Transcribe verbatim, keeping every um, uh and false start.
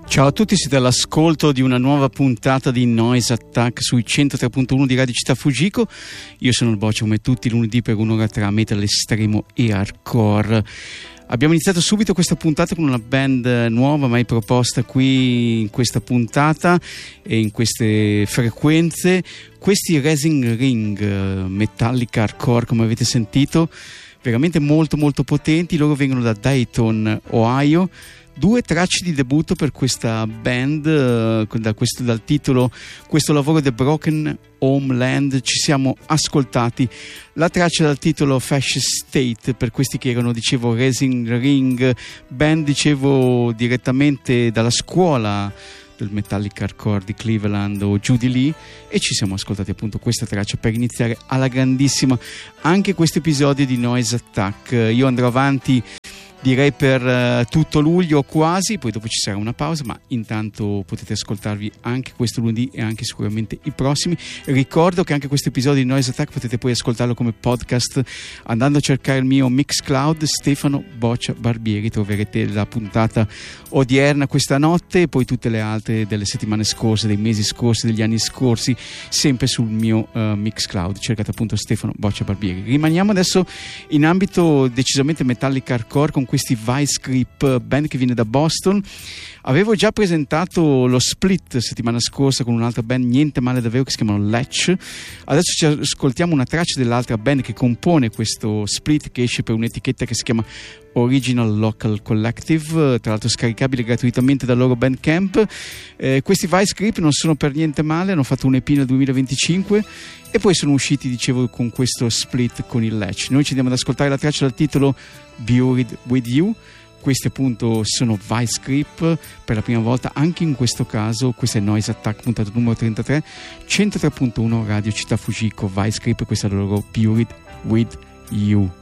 Ciao a tutti, siete all'ascolto di una nuova puntata di Noise Attack sui centotré punto uno di Radio Città Fujiko. Io sono il Boccia, come tutti i lunedì, per un'ora tra metal estremo e hardcore. Abbiamo iniziato subito questa puntata con una band nuova mai proposta qui in questa puntata e in queste frequenze. Questi Raising Ring, metallic hardcore, come avete sentito, veramente molto molto potenti. Loro vengono da Dayton, Ohio. Due tracce di debutto per questa band, uh, da questo, dal titolo Questo lavoro The Broken Homeland. Ci siamo ascoltati la traccia dal titolo Fascist State, per questi che erano, dicevo, Raising Ring, band, dicevo, direttamente dalla scuola del metallic hardcore di Cleveland o giù di lì, e ci siamo ascoltati appunto questa traccia per iniziare alla grandissima anche questo episodio di Noise Attack. Io andrò avanti direi per uh, tutto luglio quasi, poi dopo ci sarà una pausa, ma intanto potete ascoltarvi anche questo lunedì e anche sicuramente i prossimi. Ricordo che anche questo episodio di Noise Attack potete poi ascoltarlo come podcast andando a cercare il mio Mixcloud, Stefano Boccia Barbieri. Troverete la puntata odierna questa notte e poi tutte le altre delle settimane scorse, dei mesi scorsi, degli anni scorsi, sempre sul mio uh, Mixcloud. Cercate appunto Stefano Boccia Barbieri. Rimaniamo adesso in ambito decisamente metallic hardcore con questi Vice Grip, band che viene da Boston. Avevo già presentato lo split settimana scorsa con un'altra band niente male davvero che si chiamano Latch. Adesso ci ascoltiamo una traccia dell'altra band che compone questo split, che esce per un'etichetta che si chiama Original Local Collective, tra l'altro scaricabile gratuitamente dal loro Bandcamp. Eh, questi Vice Grip non sono per niente male, hanno fatto un E P nel duemilaventicinque e poi sono usciti, dicevo, con questo split con il Latch. Noi ci andiamo ad ascoltare la traccia dal titolo Buried With You. Questi appunto sono Vice Grip per la prima volta anche in questo caso. Questa è Noise Attack puntata numero trentatré, centotré punto uno Radio Città Fujiko. Vice Grip, questa è la loro Buried With You.